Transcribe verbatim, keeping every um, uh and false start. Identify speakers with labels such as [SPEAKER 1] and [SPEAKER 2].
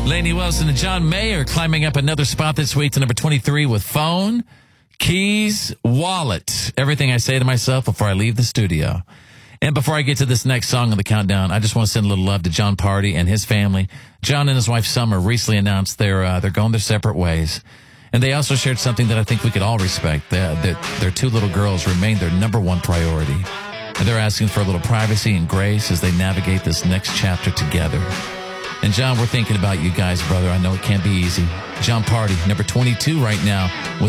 [SPEAKER 1] Lainey Wilson and John Mayer climbing up another spot this week to number twenty-three with Phone, Keys, Wallet. Everything I say to myself before I leave the studio. And before I get to this next song on the countdown, I just want to send a little love to John Party and his family. John and his wife Summer recently announced they're, uh, they're going their separate ways. And they also shared something that I think we could all respect. They, their, their two little girls remain their number one priority. And they're asking for a little privacy and grace as they navigate this next chapter together. And John, we're thinking about you guys, brother. I know it can't be easy. John Party, number twenty-two right now. With